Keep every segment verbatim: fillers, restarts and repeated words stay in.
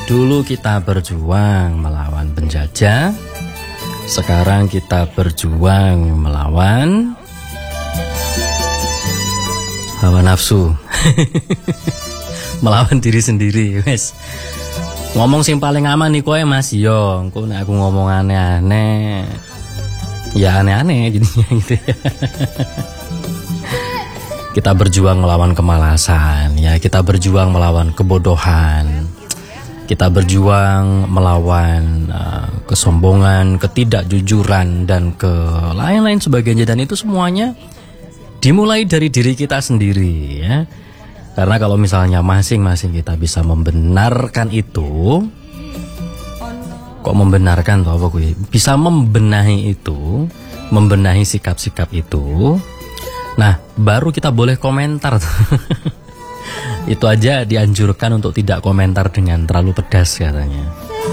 Dulu kita berjuang melawan penjajah, sekarang kita berjuang melawan hawa nafsu. Melawan diri sendiri, wes. Ngomong sing paling aman nih kowe Mas yo, engko nek aku ngomong aneh-aneh ya aneh-aneh jadinya gitu ya. Kita berjuang melawan kemalasan, ya kita berjuang melawan kebodohan. Kita berjuang melawan uh, kesombongan, ketidakjujuran dan ke lain-lain sebagainya, dan itu semuanya dimulai dari diri kita sendiri ya. Karena kalau misalnya masing-masing kita bisa membenarkan itu, kok membenarkan tuh apa gue? Bisa membenahi itu, membenahi sikap-sikap itu. Nah, baru kita boleh komentar tuh. Itu aja dianjurkan untuk tidak komentar dengan terlalu pedas katanya.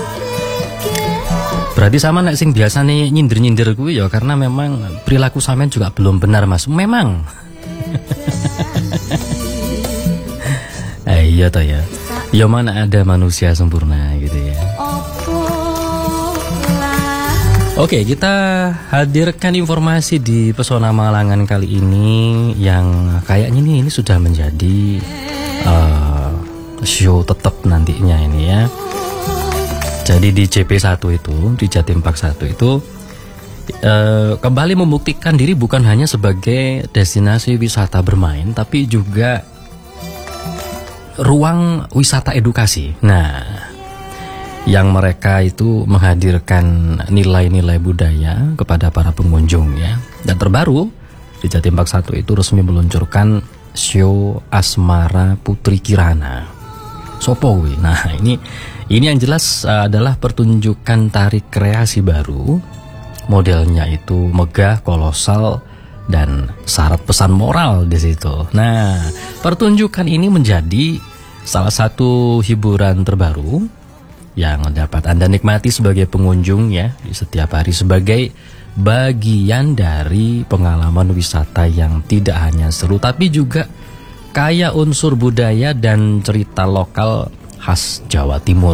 Berarti sama nek sing biasa nih nyindir-nyindir gue ya, karena memang perilaku sampean juga belum benar Mas. Memang. Eh, iya toh ya. Ya mana ada manusia sempurna gitu ya. Oke, kita hadirkan informasi di Pesona Malangan kali ini yang kayaknya ini, ini sudah menjadi uh, show tetap nantinya ini ya. Jadi di J P satu itu, di Jatim Park satu itu uh, kembali membuktikan diri bukan hanya sebagai destinasi wisata bermain, tapi juga ruang wisata edukasi. Nah, yang mereka itu menghadirkan nilai-nilai budaya kepada para pengunjung ya. Dan terbaru di Jatim Park satu itu resmi meluncurkan show Asmara Putri Kirana. Sopo wi. Nah, ini ini yang jelas uh, adalah pertunjukan tari kreasi baru. Modelnya itu megah, kolosal, dan syarat pesan moral di situ. Nah, pertunjukan ini menjadi salah satu hiburan terbaru yang dapat Anda nikmati sebagai pengunjung ya di setiap hari, sebagai bagian dari pengalaman wisata yang tidak hanya seru tapi juga kaya unsur budaya dan cerita lokal khas Jawa Timur.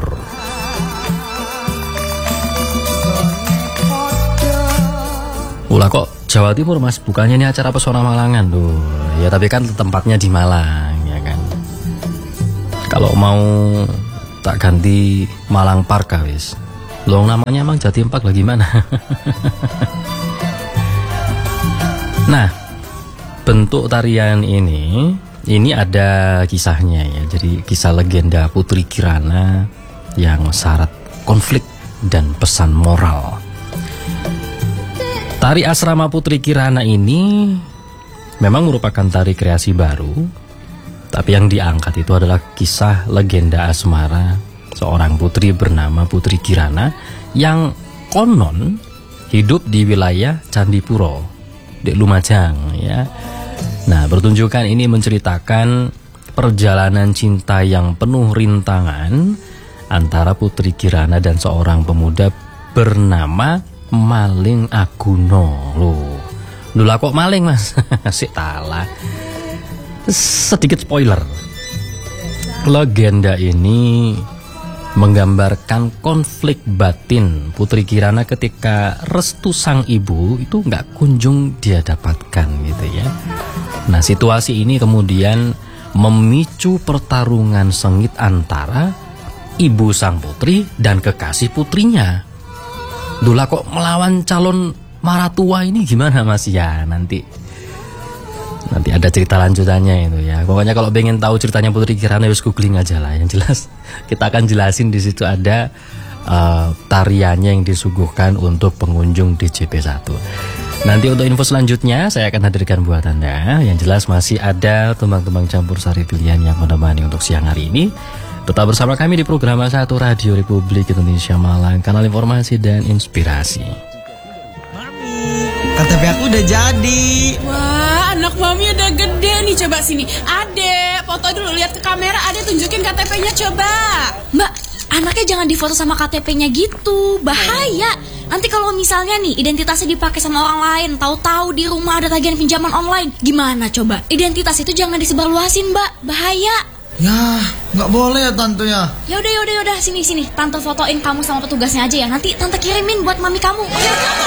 Ulah kok Jawa Timur Mas, bukannya ini acara Pesona Malangan tuh. Ya tapi kan tempatnya di Malang ya kan. Kalau mau tak ganti Malang Park wis. Loh namanya emang Jatim Park lagi mana? Nah, bentuk tarian ini ini ada kisahnya ya. Jadi kisah legenda Putri Kirana yang syarat konflik dan pesan moral. Tari Asrama Putri Kirana ini memang merupakan tari kreasi baru. Tapi yang diangkat itu adalah kisah legenda asmara seorang putri bernama Putri Kirana yang konon hidup di wilayah Candipuro, di Lumajang ya. Nah, pertunjukan ini menceritakan perjalanan cinta yang penuh rintangan antara Putri Kirana dan seorang pemuda bernama Maling Aguno. Loh, lho kok maling Mas? Sik talah. Sedikit spoiler, legenda ini menggambarkan konflik batin Putri Kirana ketika restu sang ibu itu nggak kunjung dia dapatkan gitu ya. Nah, situasi ini kemudian memicu pertarungan sengit antara ibu sang putri dan kekasih putrinya. Dulu kok melawan calon maratua ini gimana Mas ya? Nanti Nanti ada cerita lanjutannya itu ya. Pokoknya kalau pengen tahu ceritanya Putri Kirana harus googling aja lah. Yang jelas kita akan jelasin di situ ada uh, tariannya yang disuguhkan untuk pengunjung di J P satu. Nanti untuk info selanjutnya saya akan hadirkan buat Anda. Yang jelas masih ada tembang-tembang campur sari pilihan yang menemani untuk siang hari ini. Tetap bersama kami di program satu Radio Republik Indonesia Malang, kanal informasi dan inspirasi. K T P aku udah jadi. Wah, anak mami udah gede nih. Coba sini, Ade, foto dulu, lihat ke kamera. Ade tunjukin K T P-nya coba. Mbak, anaknya jangan difoto sama K T P-nya gitu, bahaya. Nanti kalau misalnya nih identitasnya dipakai sama orang lain, tahu-tahu di rumah ada tagihan pinjaman online, gimana coba? Identitas itu jangan disebarluasin, Mbak, bahaya. Yah, Nggak boleh ya tante ya. Yaudah, yaudah, yaudah, sini, sini. Tante fotoin kamu sama petugasnya aja ya. Nanti tante kirimin buat mami kamu. Oke, oke, oke.